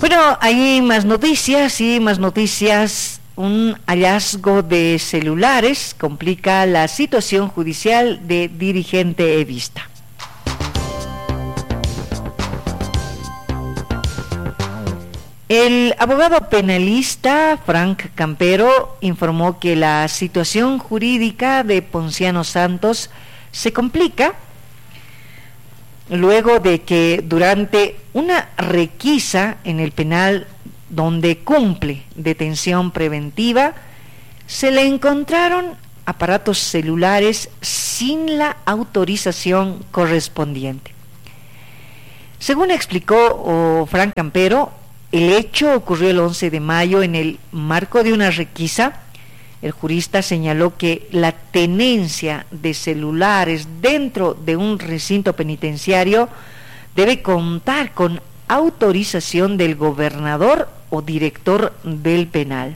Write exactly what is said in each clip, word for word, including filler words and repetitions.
Bueno, hay más noticias y más noticias. Un hallazgo de celulares complica la situación judicial de dirigente evista. El abogado penalista Frank Campero informó que la situación jurídica de Ponciano Santos se complica luego de que durante una requisa en el penal donde cumple detención preventiva, se le encontraron aparatos celulares sin la autorización correspondiente. Según explicó oh, Frank Campero, el hecho ocurrió el once de mayo en el marco de una requisa. El jurista señaló que la tenencia de celulares dentro de un recinto penitenciario debe contar con autorización del gobernador o director del penal.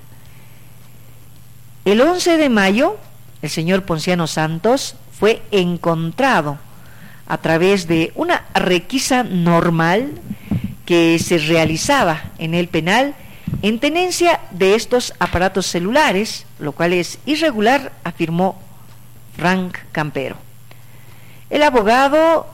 El once de mayo, el señor Ponciano Santos fue encontrado a través de una requisa normal que se realizaba en el penal en tenencia de estos aparatos celulares, lo cual es irregular, afirmó Frank Campero. El abogado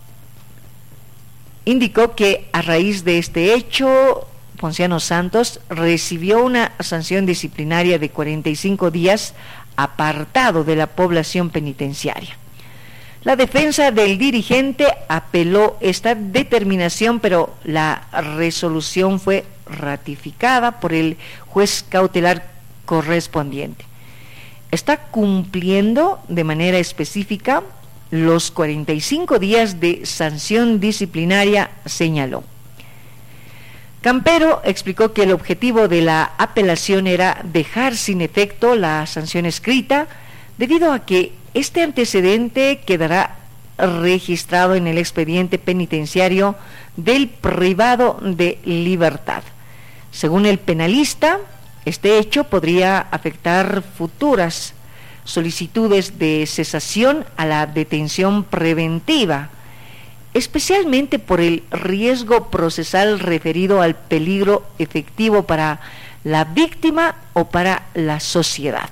indicó que a raíz de este hecho, Ponciano Santos recibió una sanción disciplinaria de cuarenta y cinco días apartado de la población penitenciaria. La defensa del dirigente apeló esta determinación, pero la resolución fue ratificada por el juez cautelar correspondiente. Está cumpliendo de manera específica los cuarenta y cinco días de sanción disciplinaria, señaló. Campero explicó que el objetivo de la apelación era dejar sin efecto la sanción escrita, debido a que este antecedente quedará registrado en el expediente penitenciario del privado de libertad. Según el penalista, este hecho podría afectar futuras solicitudes de cesación a la detención preventiva, especialmente por el riesgo procesal referido al peligro efectivo para la víctima o para la sociedad.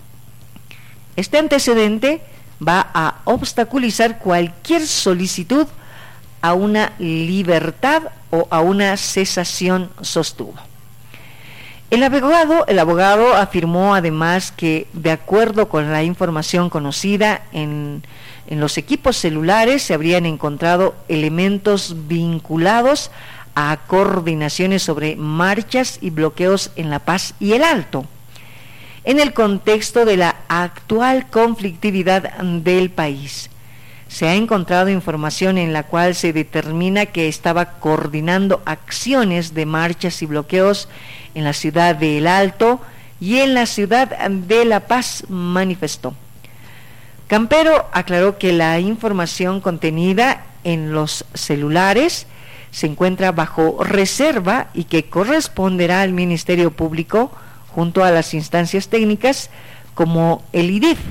Este antecedente va a obstaculizar cualquier solicitud a una libertad o a una cesación, sostuvo. El abogado, el abogado afirmó además que, de acuerdo con la información conocida, en, en los equipos celulares se habrían encontrado elementos vinculados a coordinaciones sobre marchas y bloqueos en La Paz y El Alto, en el contexto de la actual conflictividad del país. Se ha encontrado información en la cual se determina que estaba coordinando acciones de marchas y bloqueos en la ciudad de El Alto y en la ciudad de La Paz, manifestó. Campero aclaró que la información contenida en los celulares se encuentra bajo reserva y que corresponderá al Ministerio Público junto a las instancias técnicas como el I D I F.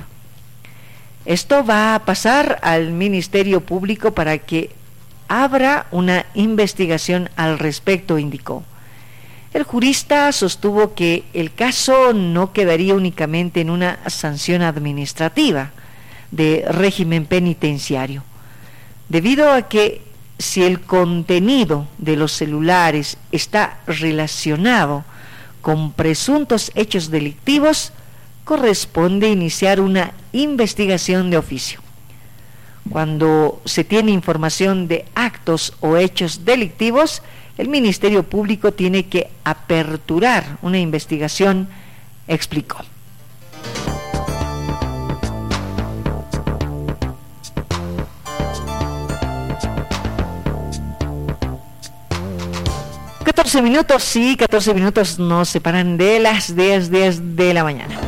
Esto va a pasar al Ministerio Público para que abra una investigación al respecto, indicó. El jurista sostuvo que el caso no quedaría únicamente en una sanción administrativa de régimen penitenciario, debido a que si el contenido de los celulares está relacionado con presuntos hechos delictivos, corresponde iniciar una investigación de oficio. Cuando se tiene información de actos o hechos delictivos, el Ministerio Público tiene que aperturar una investigación, explicó. catorce minutos, sí, catorce minutos nos separan de las diez, diez de la mañana.